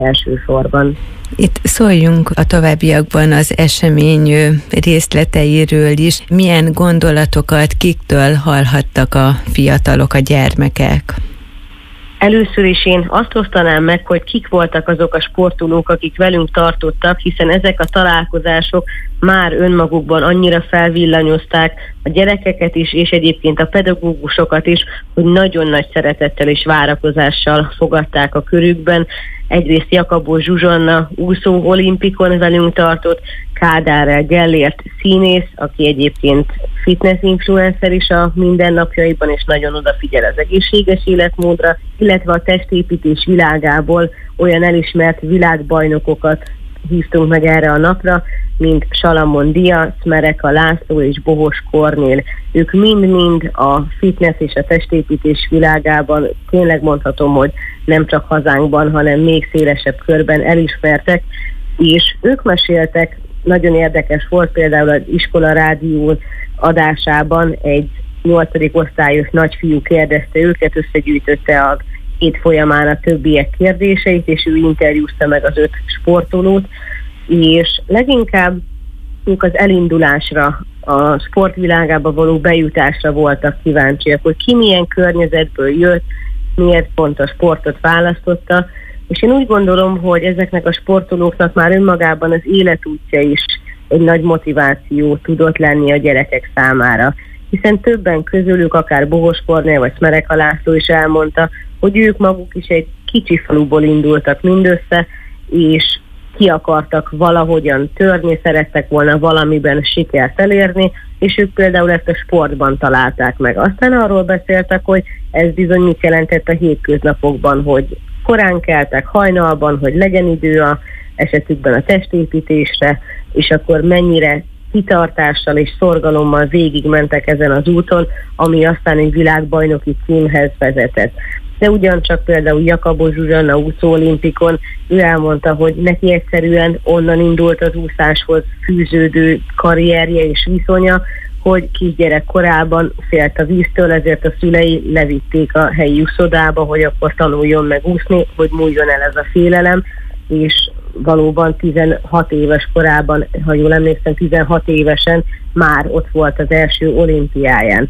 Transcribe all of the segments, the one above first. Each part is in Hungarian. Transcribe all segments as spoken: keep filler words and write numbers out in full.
elsősorban. Itt szóljunk a továbbiakban az esemény részleteiről is. Milyen gondolatokat, kiktől hallhattak a fiatalok, a gyermekek? Először is én azt osztanám meg, hogy kik voltak azok a sportolók, akik velünk tartottak, hiszen ezek a találkozások már önmagukban annyira felvillanyozták a gyerekeket is, és egyébként a pedagógusokat is, hogy nagyon nagy szeretettel és várakozással fogadták a körükben. Egyrészt Jakabos Zsuzsanna úszó olimpikon velünk tartott, Kádár Gellért színész, aki egyébként fitness influencer is a mindennapjaiban, és nagyon odafigyel az egészséges életmódra, illetve a testépítés világából olyan elismert világbajnokokat hívtunk meg erre a napra, mint Salamon Dia, Szmereka László és Bohos Kornél. Ők mind-mind a fitness és a testépítés világában, tényleg mondhatom, hogy nem csak hazánkban, hanem még szélesebb körben elismertek, és ők meséltek, nagyon érdekes volt például az Iskola Rádió adásában egy nyolcadik osztályos nagyfiú kérdezte őket, összegyűjtötte a hét folyamán a többiek kérdéseit, és ő interjúzta meg az öt sportolót, és leginkább ők az elindulásra, a sportvilágába való bejutásra voltak kíváncsiak, hogy ki milyen környezetből jött, miért pont a sportot választotta, és én úgy gondolom, hogy ezeknek a sportolóknak már önmagában az életútja is egy nagy motiváció tudott lenni a gyerekek számára. Hiszen többen közülük, akár Bohos Kornél vagy Szmereka László is elmondta, hogy ők maguk is egy kicsi faluból indultak mindössze, és ki akartak valahogyan törni, szerettek volna valamiben sikert elérni, és ők például ezt a sportban találták meg. Aztán arról beszéltek, hogy ez bizony mit jelentett a hétköznapokban, hogy korán keltek hajnalban, hogy legyen idő a esetükben a testépítésre, és akkor mennyire kitartással és szorgalommal végigmentek ezen az úton, ami aztán egy világbajnoki címhez vezetett. De ugyancsak például Jakabos Zsuzsanna úszó olimpikon, ő elmondta, hogy neki egyszerűen onnan indult az úszáshoz fűződő karrierje és viszonya, hogy kisgyerek korában félt a víztől, ezért a szülei levitték a helyi úszodába, hogy akkor tanuljon meg úszni, hogy múljon el ez a félelem, és valóban tizenhat éves korában, ha jól emlékszem, tizenhat évesen már ott volt az első olimpiáján.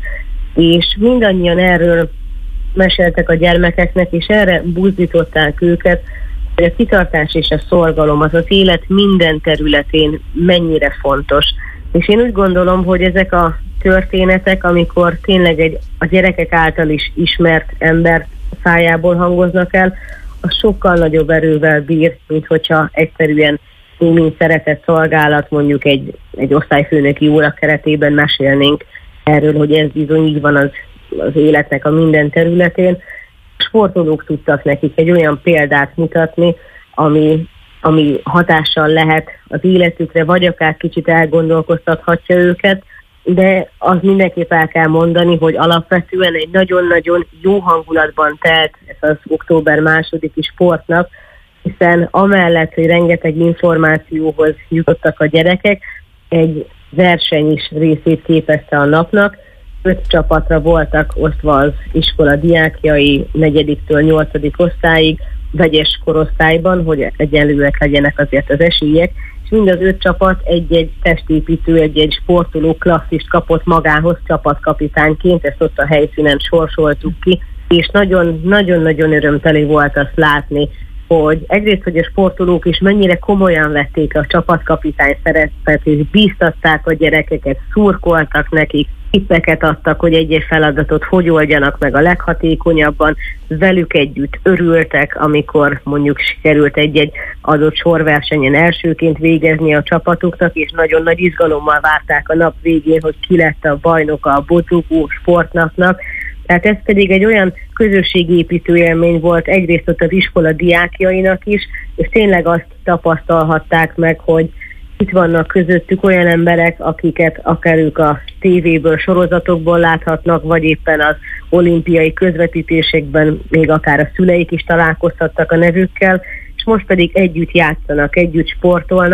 És mindannyian erről meséltek a gyermekeknek, és erre buzdították őket, hogy a kitartás és a szorgalom az az élet minden területén mennyire fontos. És én úgy gondolom, hogy ezek a történetek, amikor tényleg egy a gyerekek által is ismert ember szájából hangoznak el, az sokkal nagyobb erővel bír, mint hogyha egyszerűen mint szeretett szolgálat, mondjuk egy, egy osztályfőnöki óra keretében mesélnénk erről, hogy ez bizony így van az, az életnek a minden területén. A sportolók tudtak nekik egy olyan példát mutatni, ami, ami hatással lehet az életükre, vagy akár kicsit elgondolkoztathatja őket, de az mindenképp el kell mondani, hogy alapvetően egy nagyon-nagyon jó hangulatban telt ez az október másodiki sportnap, hiszen amellett, hogy rengeteg információhoz jutottak a gyerekek, egy verseny is részét képezte a napnak. Öt csapatra voltak osztva az iskola diákjai negyediktől nyolcadik osztályig, vegyes korosztályban, hogy egyenlőek legyenek azért az esélyek, és mind az öt csapat egy-egy testépítő, egy-egy sportoló klasszist kapott magához csapatkapitányként, ezt ott a helyszínen sorsoltuk ki, és nagyon-nagyon örömteli volt azt látni, hogy egyrészt, hogy a sportolók is mennyire komolyan vették a csapatkapitány szerepet, és bíztatták a gyerekeket, szurkoltak nekik, tippeket adtak, hogy egy-egy feladatot hogy oldjanak meg a leghatékonyabban, velük együtt örültek, amikor mondjuk sikerült egy-egy adott sorversenyen elsőként végezni a csapatuknak, és nagyon nagy izgalommal várták a nap végén, hogy ki lett a bajnoka a bocukó sportnapnak. Tehát ez pedig egy olyan közösségépítő élmény volt egyrészt ott az iskola diákjainak is, és tényleg azt tapasztalhatták meg, hogy itt vannak közöttük olyan emberek, akiket akár ők a tévéből, sorozatokból láthatnak, vagy éppen az olimpiai közvetítésekben még akár a szüleik is találkozhattak a nevükkel, és most pedig együtt játszanak, együtt sportolnak,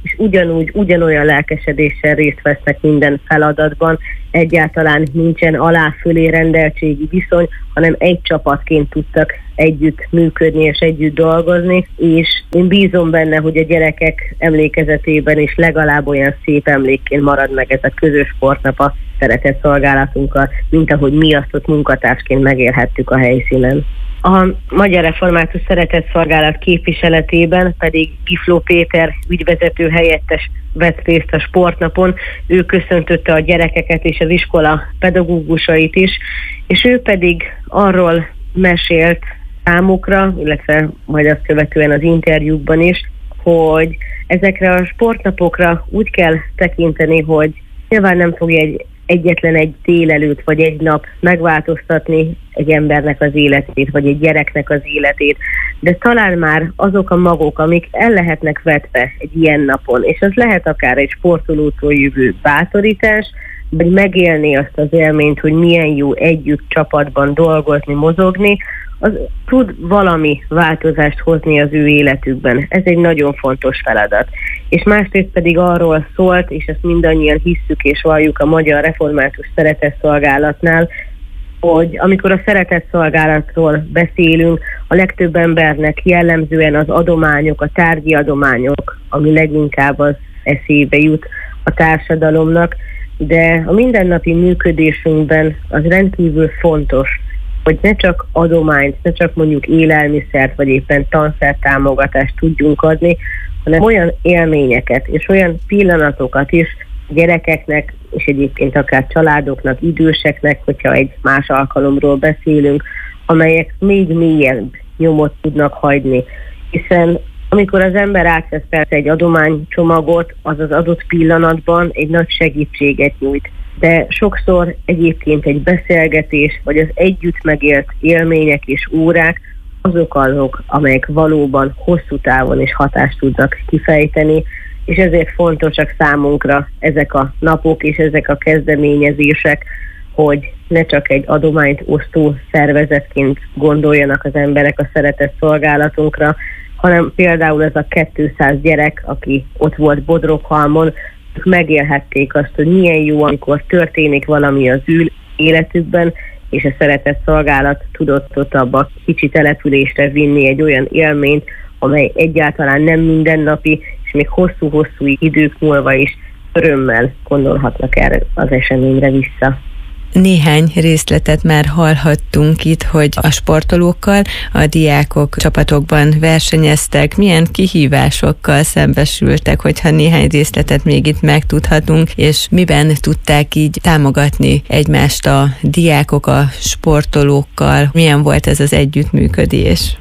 és ugyanúgy, ugyanolyan lelkesedéssel részt vesznek minden feladatban, egyáltalán nincsen alá-fölé rendeltségi viszony, hanem egy csapatként tudtak együtt működni és együtt dolgozni, és én bízom benne, hogy a gyerekek emlékezetében is legalább olyan szép emlékként marad meg ez a közös sportnap a szeretett szolgálatunkkal, mint ahogy mi azt ott munkatársként megélhettük a helyszínen. A Magyar Református Szeretett Szolgálat képviseletében pedig Gifló Péter ügyvezető helyettes vett részt a sportnapon. Ő köszöntötte a gyerekeket és az iskola pedagógusait is, és ő pedig arról mesélt számukra, illetve majd azt követően az interjúkban is, hogy ezekre a sportnapokra úgy kell tekinteni, hogy nyilván nem fogja egy egyetlen egy délelőtt vagy egy nap megváltoztatni egy embernek az életét, vagy egy gyereknek az életét, de talán már azok a magok, amik el lehetnek vetve egy ilyen napon, és az lehet akár egy sportolótól jövő bátorítás, vagy megélni azt az élményt, hogy milyen jó együtt csapatban dolgozni, mozogni, az tud valami változást hozni az ő életükben. Ez egy nagyon fontos feladat. És másrészt pedig arról szólt, és ezt mindannyian hisszük és valljuk a Magyar Református Szeretett Szolgálatnál, hogy amikor a szeretett szolgálatról beszélünk, a legtöbb embernek jellemzően az adományok, a tárgyi adományok, ami leginkább az eszébe jut a társadalomnak, de a mindennapi működésünkben az rendkívül fontos, hogy ne csak adományt, ne csak mondjuk élelmiszert, vagy éppen tanszertámogatást tudjunk adni, hanem olyan élményeket és olyan pillanatokat is gyerekeknek, és egyébként akár családoknak, időseknek, hogyha egy más alkalomról beszélünk, amelyek még mélyebb nyomot tudnak hagyni. Hiszen amikor az ember átvesz egy adománycsomagot, az az adott pillanatban egy nagy segítséget nyújt. De sokszor egyébként egy beszélgetés, vagy az együtt megélt élmények és órák azok azok, amelyek valóban hosszú távon is hatást tudnak kifejteni, és ezért fontosak számunkra ezek a napok és ezek a kezdeményezések, hogy ne csak egy adományt osztó szervezetként gondoljanak az emberek a szeretett szolgálatunkra, hanem például ez a kétszáz gyerek, aki ott volt Bodroghalmon, megélhették azt, hogy milyen jó, amikor történik valami az ő életükben, és a szeretett szolgálat tudott ott abba kicsi településre vinni egy olyan élményt, amely egyáltalán nem mindennapi, és még hosszú-hosszú idők múlva is örömmel gondolhatnak erre az eseményre vissza. Néhány részletet már hallhattunk itt, hogy a sportolókkal, a diákok csapatokban versenyeztek, milyen kihívásokkal szembesültek, hogyha néhány részletet még itt megtudhatunk, és miben tudták így támogatni egymást a diákok a sportolókkal, milyen volt ez az együttműködés?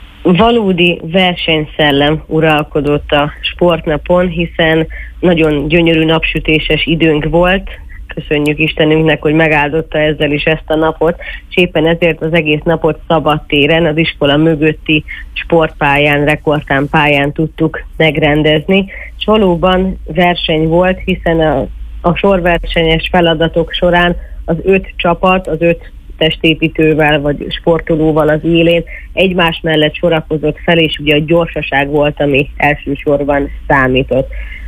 Valódi versenyszellem uralkodott a sportnapon, hiszen nagyon gyönyörű napsütéses időnk volt. Köszönjük Istenünknek, hogy megáldotta ezzel is ezt a napot, és éppen ezért az egész napot szabadtéren, az iskola mögötti sportpályán, rekordtán pályán tudtuk megrendezni, és valóban verseny volt, hiszen a, a sorversenyes feladatok során az öt csapat, az öt testépítővel vagy sportolóval az élén egymás mellett sorakozott fel, és ugye a gyorsaság volt, ami elsősorban számított.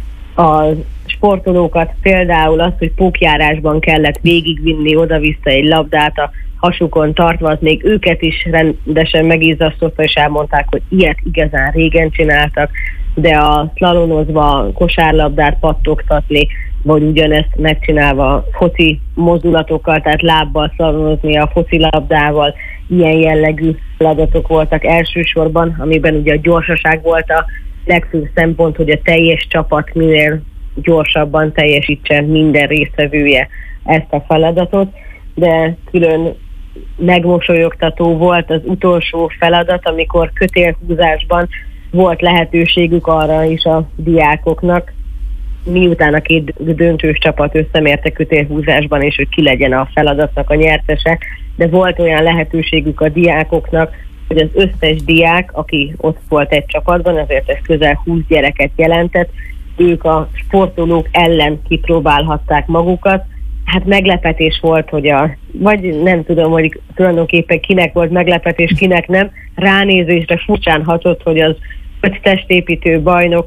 A sportolókat például az, hogy pókjárásban kellett végigvinni oda-vissza egy labdát a hasukon tartva, az még őket is rendesen megizzasztotta, és elmondták, hogy ilyet igazán régen csináltak, de a szlalomozva kosárlabdát pattogtatni, vagy ugyanezt megcsinálva foci mozdulatokkal, tehát lábbal szalomozni a focilabdával, ilyen jellegű feladatok voltak elsősorban, amiben ugye a gyorsaság volt a legfőbb szempont, hogy a teljes csapat minél gyorsabban teljesítse minden résztvevője ezt a feladatot, de külön megmosolyogtató volt az utolsó feladat, amikor kötélhúzásban volt lehetőségük arra is a diákoknak, miután a két döntős csapat összemérte kötélhúzásban, és hogy ki legyen a feladatnak a nyertese, de volt olyan lehetőségük a diákoknak, hogy az összes diák, aki ott volt egy csapatban, azért ez közel húsz gyereket jelentett, ők a sportolók ellen kipróbálhatták magukat. Hát meglepetés volt, hogy a, vagy nem tudom, hogy tulajdonképpen kinek volt meglepetés, kinek nem, ránézésre furcsán hatott, hogy az öt testépítő bajnok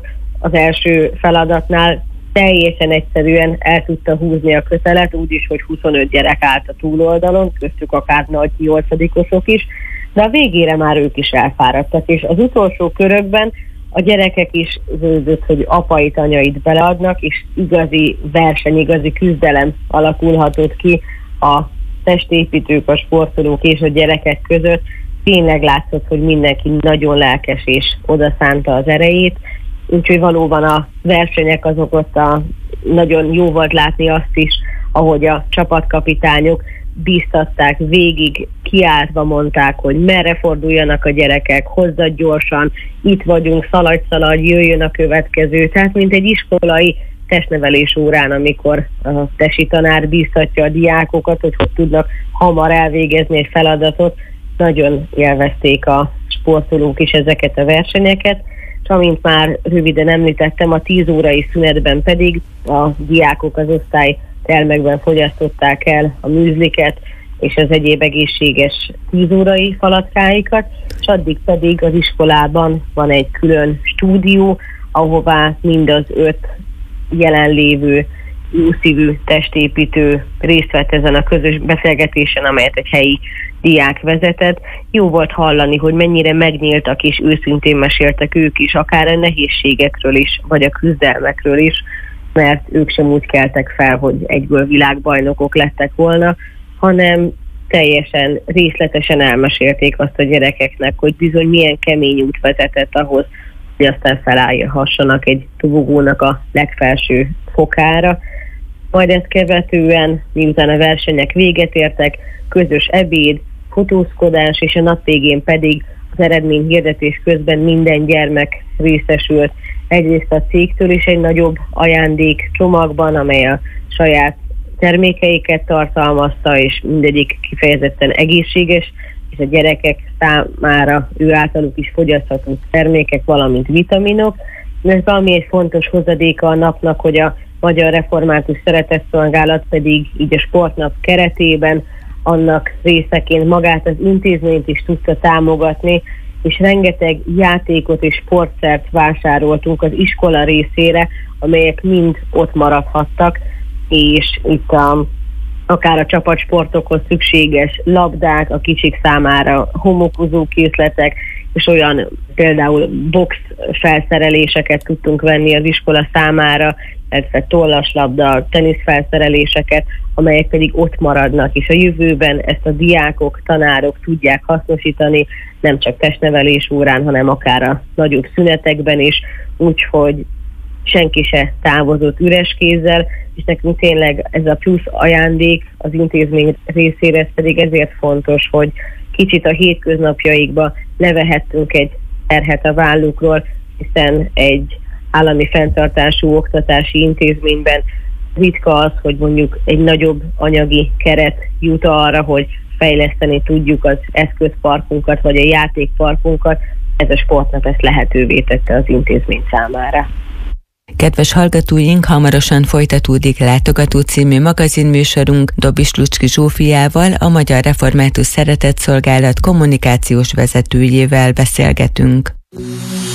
az első feladatnál teljesen egyszerűen el tudta húzni a kötelet, úgyis, hogy huszonöt gyerek állt a túloldalon, köztük akár nagy nyolcadikosok is, de a végére már ők is elfáradtak, és az utolsó körökben a gyerekek is zöldött, hogy apait, anyait beleadnak, és igazi verseny, igazi küzdelem alakulhatott ki a testépítők, a sportolók és a gyerekek között. Tényleg látszott, hogy mindenki nagyon lelkes és odaszánta az erejét, úgyhogy valóban a versenyek azok ott a, nagyon jó volt látni azt is, ahogy a csapatkapitányok bíztatták, végig kiáltva mondták, hogy merre forduljanak a gyerekek, hozzad gyorsan, itt vagyunk, szaladj, szaladj, jöjjön a következő. Tehát mint egy iskolai testnevelés órán, amikor a tesi tanár bíztatja a diákokat, hogy hogy tudnak hamar elvégezni egy feladatot, nagyon élvezték a sportolók is ezeket a versenyeket, és amint már röviden említettem, a tíz órai szünetben pedig a diákok az osztály termekben fogyasztották el a műzliket és az egyéb egészséges tíz órai falatkáikat, és addig pedig az iskolában van egy külön stúdió, ahová mind az öt jelenlévő jószívű testépítő részt vett ezen a közös beszélgetésen, amelyet egy helyi diák vezetett. Jó volt hallani, hogy mennyire megnyíltak és őszintén meséltek ők is, akár a nehézségekről is, vagy a küzdelmekről is, mert ők sem úgy keltek fel, hogy egyből világbajnokok lettek volna, hanem teljesen részletesen elmesélték azt a gyerekeknek, hogy bizony milyen kemény út vezetett ahhoz, hogy aztán felállhassanak egy tobogónak a legfelső fokára. Majd ezt követően, miután a versenyek véget értek, közös ebéd, fotózkodás, és a nap végén pedig az eredményhirdetés közben minden gyermek részesült egyrészt a cégtől is egy nagyobb ajándék csomagban, amely a saját termékeiket tartalmazta, és mindegyik kifejezetten egészséges, és a gyerekek számára ő általuk is fogyasztható termékek, valamint vitaminok. Ez valami egy fontos hozadéka a napnak, hogy a Magyar Református Szeretetszolgálat pedig így a sportnap keretében annak részeként magát az intézményt is tudta támogatni, és rengeteg játékot és sportszert vásároltunk az iskola részére, amelyek mind ott maradhattak, és itt a, akár a csapatsportokhoz szükséges labdák, a kicsik számára homokozó készletek, és olyan például box felszereléseket tudtunk venni az iskola számára, illetve tollaslabda, teniszfelszereléseket, amelyek pedig ott maradnak, és a jövőben ezt a diákok, tanárok tudják hasznosítani, nem csak testnevelés órán, hanem akár a nagyobb szünetekben is, úgyhogy senki se távozott üres kézzel, és nekünk tényleg ez a plusz ajándék az intézmény részére, ez pedig ezért fontos, hogy kicsit a hétköznapjaikba levehettünk egy terhet a vállukról, hiszen egy állami fenntartású oktatási intézményben ritka az, hogy mondjuk egy nagyobb anyagi keret jut arra, hogy fejleszteni tudjuk az eszközparkunkat, vagy a játékparkunkat. Ez a sportnap ezt lehetővé tette az intézmény számára. Kedves hallgatóink, hamarosan folytatódik Látogató című magazinműsorunk Dobis Lucski Zsófiával, a Magyar Református Szeretetszolgálat kommunikációs vezetőjével beszélgetünk.